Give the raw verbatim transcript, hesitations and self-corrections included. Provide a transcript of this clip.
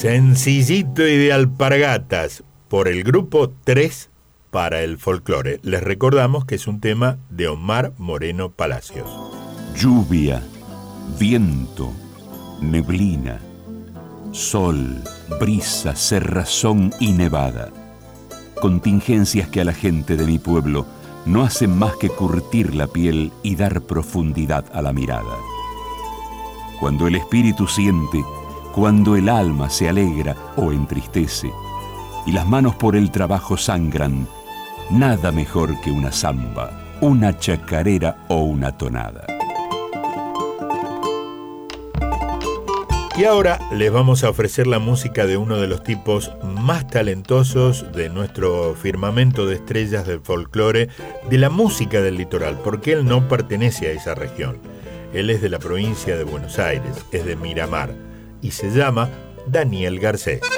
Sencillito y de alpargatas, por el grupo tres para el folclore. Les recordamos que es un tema de Omar Moreno Palacios. Lluvia, viento, neblina, sol, brisa, cerrazón y nevada. Contingencias que a la gente de mi pueblo no hacen más que curtir la piel y dar profundidad a la mirada. Cuando el espíritu siente, cuando el alma se alegra o entristece, y las manos por el trabajo sangran, nada mejor que una samba, una chacarera o una tonada. Y ahora les vamos a ofrecer la música de uno de los tipos más talentosos de nuestro firmamento de estrellas del folclore, de la música del litoral, porque él no pertenece a esa región. Él es de la provincia de Buenos Aires, es de Miramar, y se llama Daniel Garcés.